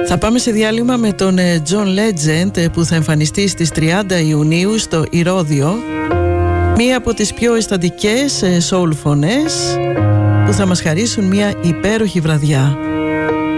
Θα πάμε σε διάλειμμα με τον John Legend που θα εμφανιστεί στις 30 Ιουνίου στο Ηρώδειο, μία από τις πιο αισθαντικές soul φωνές που θα μας χαρίσουν μια υπέροχη βραδιά.